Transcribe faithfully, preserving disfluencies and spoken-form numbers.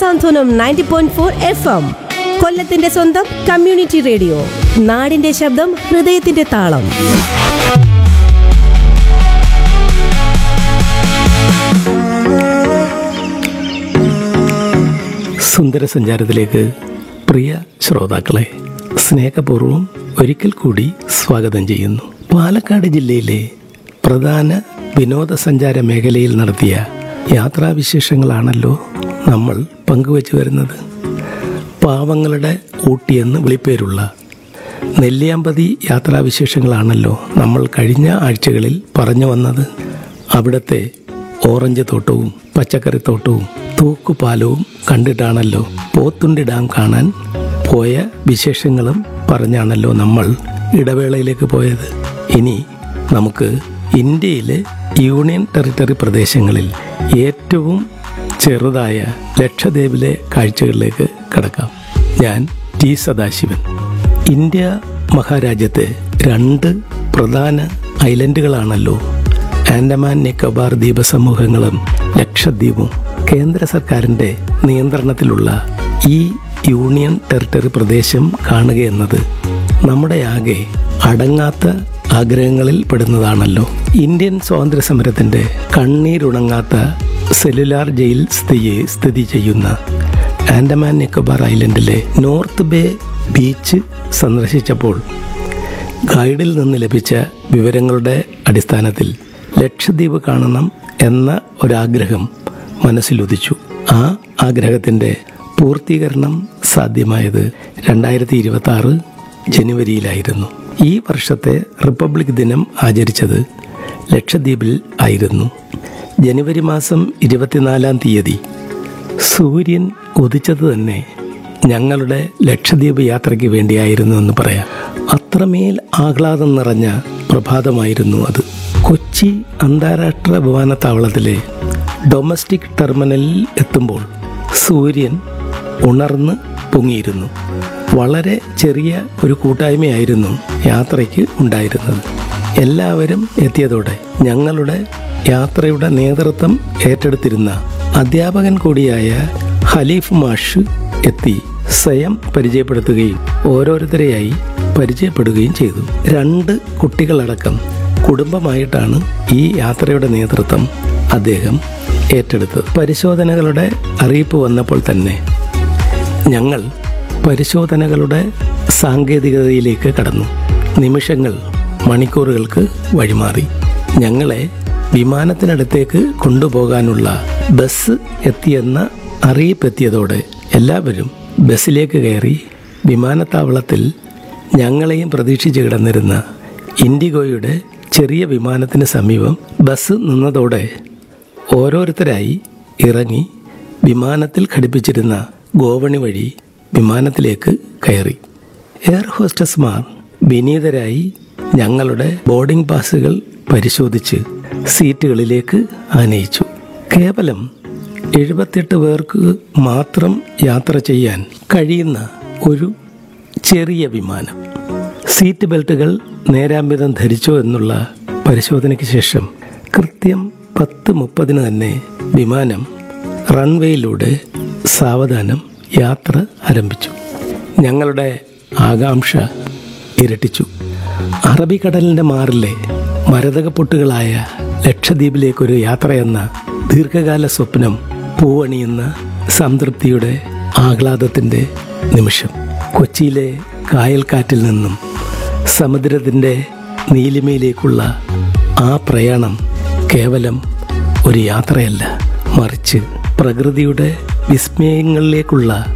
സാന്ത്വനം ninety point four F M, കൊല്ലത്തിന്റെ സ്വന്തം community radio. നാടിന്റെ ശബ്ദം, ഹൃദയത്തിന്റെ താളം. സുന്ദര സഞ്ചാരത്തിലേക്ക് പ്രിയ ശ്രോതാക്കളെ സ്നേഹപൂർവ്വം ഒരിക്കൽ കൂടി സ്വാഗതം ചെയ്യുന്നു. പാലക്കാട് ജില്ലയിലെ പ്രധാന വിനോദസഞ്ചാര മേഖലയിൽ നടത്തിയ യാത്രാവിശേഷങ്ങളാണല്ലോ നമ്മൾ പങ്കുവച്ചു വരുന്നത്. പാവങ്ങളുടെ ഊട്ടിയെന്ന് വിളിപ്പേരുള്ള നെല്ലിയാമ്പതി യാത്രാവിശേഷങ്ങളാണല്ലോ നമ്മൾ കഴിഞ്ഞ ആഴ്ചകളിൽ പറഞ്ഞു വന്നത്. അവിടുത്തെ ഓറഞ്ച് തോട്ടവും പച്ചക്കറിത്തോട്ടവും തൂക്കുപാലവും കണ്ടിട്ടാണല്ലോ പോത്തുണ്ടി ഡാം കാണാൻ പോയ വിശേഷങ്ങളും പറഞ്ഞാണല്ലോ നമ്മൾ ഇടവേളയിലേക്ക് പോയത്. ഇനി നമുക്ക് ഇന്ത്യയിലെ യൂണിയൻ ടെറിട്ടറി പ്രദേശങ്ങളിൽ ഏറ്റവും ചെറുതായ ലക്ഷദ്വീപിലെ കാഴ്ചകളിലേക്ക് കടക്കാം. ഞാൻ ടി സദാശിവൻ. ഇന്ത്യ മഹാരാജ്യത്തെ രണ്ട് പ്രധാന ഐലൻഡുകളാണല്ലോ ആൻഡമാൻ നിക്കോബാർ ദ്വീപ സമൂഹങ്ങളും ലക്ഷദ്വീപും. കേന്ദ്ര സർക്കാരിൻ്റെ നിയന്ത്രണത്തിലുള്ള ഈ യൂണിയൻ ടെറിട്ടറി പ്രദേശം കാണുകയെന്നത് നമ്മുടെ ആകെ അടങ്ങാത്ത ആഗ്രഹങ്ങളിൽ പെടുന്നതാണല്ലോ. ഇന്ത്യൻ സ്വാതന്ത്ര്യ സമരത്തിൻ്റെ കണ്ണീരുണങ്ങാത്ത സെല്ലുലാർ ജയിൽ സ്ഥിതി സ്ഥിതി ചെയ്യുന്ന Andaman Nicobar ഐലൻഡിലെ north bay beach സന്ദർശിച്ചപ്പോൾ ഗൈഡിൽ നിന്ന് ലഭിച്ച വിവരങ്ങളുടെ അടിസ്ഥാനത്തിൽ ലക്ഷദ്വീപ് കാണണം എന്ന ഒരാഗ്രഹം മനസ്സിലുദിച്ചു. ആ ആഗ്രഹത്തിൻ്റെ പൂർത്തീകരണം സാധ്യമായത് രണ്ടായിരത്തി ഇരുപത്തി ആറ് ജനുവരിയിലായിരുന്നു. ഈ വർഷത്തെ റിപ്പബ്ലിക് ദിനം ആചരിച്ചത് ലക്ഷദ്വീപിൽ ആയിരുന്നു. ജനുവരി മാസം ഇരുപത്തിനാലാം തീയതി സൂര്യൻ ഉദിച്ചത് തന്നെ ഞങ്ങളുടെ ലക്ഷദ്വീപ് യാത്രയ്ക്ക് വേണ്ടിയായിരുന്നു എന്ന് പറയാം. അത്രമേൽ ആഹ്ലാദം നിറഞ്ഞ പ്രഭാതമായിരുന്നു അത്. കൊച്ചി അന്താരാഷ്ട്ര വിമാനത്താവളത്തിലെ ഡൊമസ്റ്റിക് ടെർമിനലിൽ എത്തുമ്പോൾ സൂര്യൻ ഉണർന്ന് പൊങ്ങിയിരുന്നു. വളരെ ചെറിയ ഒരു കൂട്ടായ്മയായിരുന്നു യാത്രയ്ക്ക് ഉണ്ടായിരുന്നത്. എല്ലാവരും എത്തിയതോടെ ഞങ്ങളുടെ യാത്രയുടെ നേതൃത്വം ഏറ്റെടുത്തിരുന്ന അധ്യാപകൻ കൂടിയായ ഖലീഫ് മാഷ് എത്തി സ്വയം പരിചയപ്പെടുത്തുകയും ഓരോരുത്തരെയായി പരിചയപ്പെടുകയും ചെയ്തു. രണ്ട് കുട്ടികളടക്കം കുടുംബമായിട്ടാണ് ഈ യാത്രയുടെ നേതൃത്വം അദ്ദേഹം ഏറ്റെടുത്തത്. പരിശോധനകളുടെ അറിയിപ്പ് വന്നപ്പോൾ തന്നെ ഞങ്ങൾ പരിശോധനകളുടെ സാങ്കേതികതയിലേക്ക് കടന്നു. നിമിഷങ്ങൾ മണിക്കൂറുകൾക്ക് വഴിമാറി. ഞങ്ങളെ വിമാനത്തിനടുത്തേക്ക് കൊണ്ടുപോകാനുള്ള ബസ് എത്തിയെന്ന അറിയിപ്പെത്തിയതോടെ എല്ലാവരും ബസ്സിലേക്ക് കയറി വിമാനത്താവളത്തിൽ ഞങ്ങളെയും പ്രതീക്ഷിച്ച് കിടന്നിരുന്ന ഇൻഡിഗോയുടെ ചെറിയ വിമാനത്തിന് സമീപം ബസ് നിന്നതോടെ ഓരോരുത്തരായി ഇറങ്ങി വിമാനത്തിൽ ഘടിപ്പിച്ചിരുന്ന ഗോവണി വഴി വിമാനത്തിലേക്ക് കയറി. എയർ ഹോസ്റ്റസ്മാർ വിനീതരായി ഞങ്ങളുടെ ബോർഡിംഗ് പാസുകൾ പരിശോധിച്ച് സീറ്റുകളിലേക്ക് ആനയിച്ചു. കേവലം എഴുപത്തെട്ട് പേർക്ക് മാത്രം യാത്ര ചെയ്യാൻ കഴിയുന്ന ഒരു ചെറിയ വിമാനം. സീറ്റ് ബെൽറ്റുകൾ നേരാംവിധം ധരിച്ചോ എന്നുള്ള പരിശോധനയ്ക്ക് ശേഷം കൃത്യം പത്ത് മുപ്പതിന് തന്നെ വിമാനം റൺവേയിലൂടെ സാവധാനം യാത്ര ആരംഭിച്ചു. ഞങ്ങളുടെ ആകാംക്ഷ ഇരട്ടിച്ചു. അറബിക്കടലിൻ്റെ മാറിലെ മരതകപ്പൊട്ടുകളായ ലക്ഷദ്വീപിലേക്കൊരു യാത്രയെന്ന ദീർഘകാല സ്വപ്നം പൂവണിയുന്ന സംതൃപ്തിയുടെ ആഹ്ലാദത്തിൻ്റെ നിമിഷം. കൊച്ചിയിലെ കായൽക്കാറ്റിൽ നിന്നും സമുദ്രത്തിൻ്റെ നീലിമയിലേക്കുള്ള ആ പ്രയാണം കേവലം ഒരു യാത്രയല്ല, മറിച്ച് പ്രകൃതിയുടെ വിസ്മയങ്ങളിലേക്കുള്ള